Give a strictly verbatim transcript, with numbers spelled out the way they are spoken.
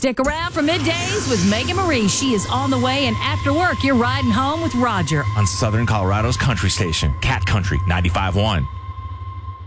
Stick around for middays with Megan Marie. She is on the way, and after work, you're riding home with Roger on Southern Colorado's country station, Cat Country ninety-five point one.